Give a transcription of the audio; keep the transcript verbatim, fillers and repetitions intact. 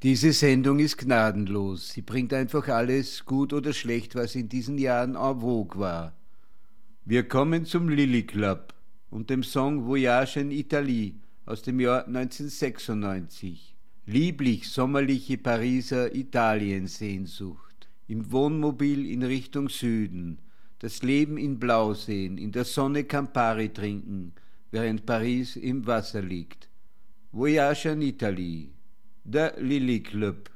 Diese Sendung ist gnadenlos. Sie bringt einfach alles, gut oder schlecht, was in diesen Jahren en vogue war. Wir kommen zum Lilly Club und dem Song Voyage en Italie aus dem Jahr neunzehnhundertsechsundneunzig. Lieblich sommerliche Pariser Italiensehnsucht. Im Wohnmobil in Richtung Süden. Das Leben in Blau sehen, in der Sonne Campari trinken, während Paris im Wasser liegt. Voyage en Italie. Der Lilly Club.